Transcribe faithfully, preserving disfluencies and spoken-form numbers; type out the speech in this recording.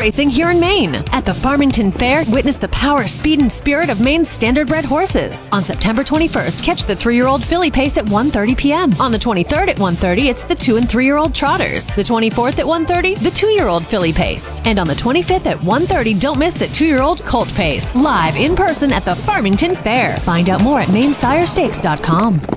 racing here in Maine. At the Farmington Fair, witness the power, speed, and spirit of Maine's standardbred horses. On September twenty-first, catch the three-year-old filly pace at one thirty p.m. On the twenty-third at one thirty, it's the two and three-year-old trotters. The twenty-fourth at one thirty, the two-year-old filly pace. And on the twenty-fifth at one thirty, don't miss the two-year-old colt pace. Live in person at the Farmington Fair. Find out more at maine sire stakes dot com.